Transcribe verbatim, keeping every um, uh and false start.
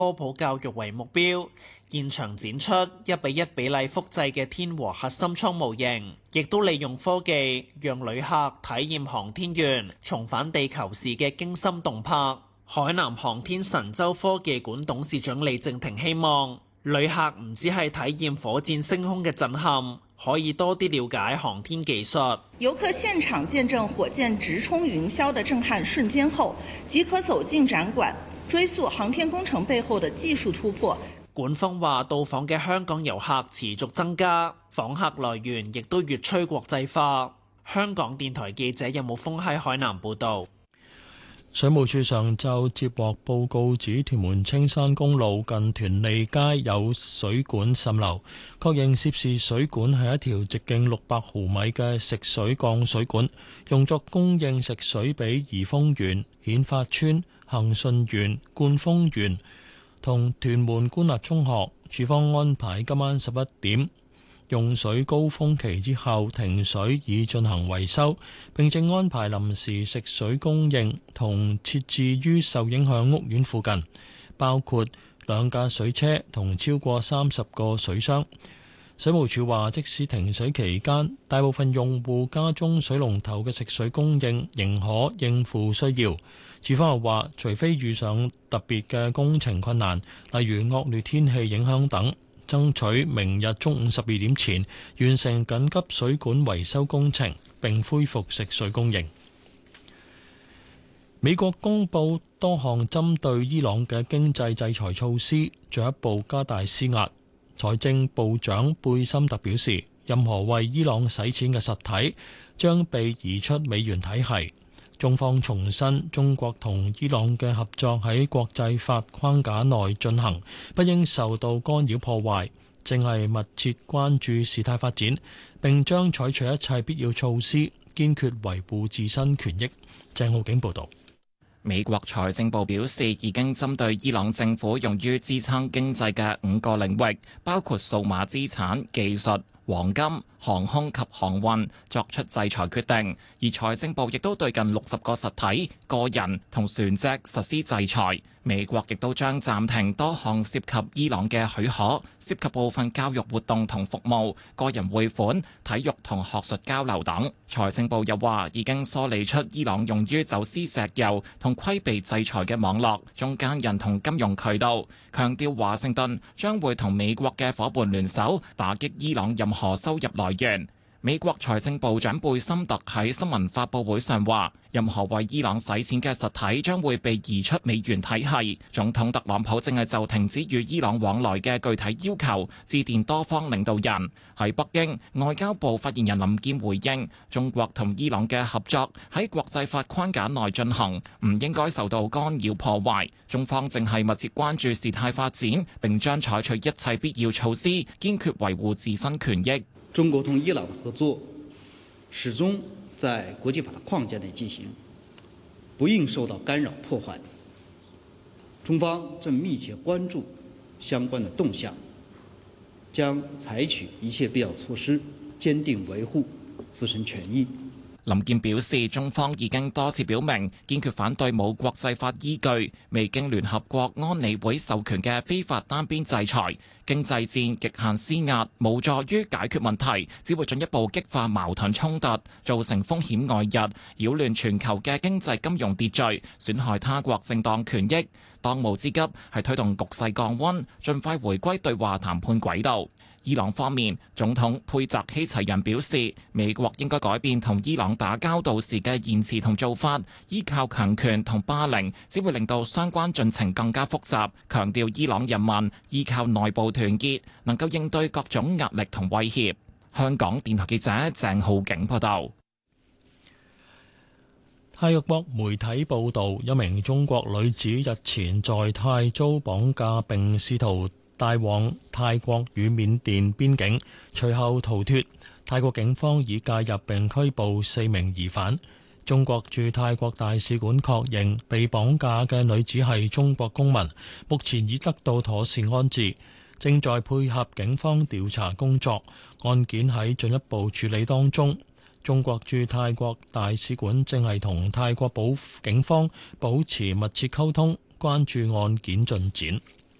科普教育為目標，現場展出一比一比例複製嘅天和核心艙模型，亦都利用科技讓旅客體驗航天員重返地球時嘅驚心動魄。海南航天神舟科技館董事長李正廷希望旅客唔只係體驗火箭升空嘅震撼，可以多啲了解航天技術。 遊客現場見證火箭直衝雲霄的震撼瞬間後，即可走進展館，追溯航天工程背後的技術突破。 館方話，到訪嘅香港遊客持續增加，訪客來源亦都越趨國際化。香港電台記者任武峰喺海南報道。 水務署上晝接獲報告，指屯門青山公路近屯利街有水管滲漏，確認涉事水管係一條直徑六百毫米嘅食水鋼水管，用作供應食水俾怡豐園、顯發邨、恒順園、冠豐園同屯門官立中學。署方安排今晚十一點用水高峰期之後停水以進行維修，並正安排臨時食水供應同設置於受影響屋苑附近，包括兩架水車同超過三十個水箱。水務署話，即使停水期間，大部分用戶家中水龍頭嘅食水供應仍可應付需要。署方又話，除非遇上特別嘅工程困難，例如惡劣天氣影響等，爭取明日中午十二點前完成緊急水管維修工程，並恢復食水供應。美國公布多項針對伊朗嘅經濟制裁措施，進一步加大施壓。財政部長貝森特表示，任何為伊朗洗錢嘅實體將被移出美元體系。中方重申，中國同伊朗嘅合作喺國際法框架內進行，不應受到干擾破壞，正係密切關注事態發展，並將採取一切必要措施，堅決維護自身權益。鄭浩景報導。 美國財政部表示，已經針對伊朗政府用於支撐經濟嘅五個領域，包括數碼資產、技術、黃金、航空及航運作出制裁決定，而財政部亦都對近六十個實體、個人同船隻實施制裁。美國亦都將暫停多項涉及伊朗嘅許可，涉及部分教育活動同服務、個人匯款、體育同學術交流等。財政部又話，已經梳理出伊朗用於走私石油同規避制裁嘅網絡、中間人同金融渠道，強調華盛頓將會同美國嘅夥伴聯手，打擊伊朗任何收入來源。美國財政部長貝森特喺新聞發佈會上話，任何為伊朗洗錢嘅實體將會被移出美元體系。總統特朗普正係就停止與伊朗往來嘅具體要求致電多方領導人。喺北京，外交部發言人林健回應，中國同伊朗嘅合作喺國際法框架內進行，唔應該受到干擾破壞。中方正係密切關注事態發展，並將採取一切必要措施，堅決維護自身權益。 中國同伊朗的合作始終在國際法的框架內進行，不應受到干擾破壞。中方正密切關注相關的動向，將採取一切必要措施，堅定維護自身權益。 林健表示，中方已經多次表明堅決反對冇國際法依據、未經聯合國安理會授權嘅非法單邊制裁、經濟戰、極限施壓，無助於解決問題，只會進一步激化矛盾衝突，造成風險外溢，擾亂全球嘅經濟金融秩序，損害他國正當權益。當務之急係推動局勢降溫，盡快回歸對話談判軌道。伊朗方面，總統佩澤希齊仁表示，美國應該改變同伊朗打交道時嘅言辭同做法，依靠強權同霸凌只會令到相關進程更加複雜，強調伊朗人民依靠內部團結，能夠應對各種壓力同威脅。香港電台記者鄭浩景報道。 泰國媒體報道，一名中國女子日前在泰遭綁架並試圖帶往泰國與緬甸邊境，隨後逃脫。泰國警方已介入並拘捕四名疑犯。中國駐泰國大使館確認被綁架嘅女子係中國公民，目前已得到妥善安置，正在配合警方調查工作，案件喺進一步處理當中。中國駐泰國大使館正係同泰國保警方保持密切溝通，關注案件進展。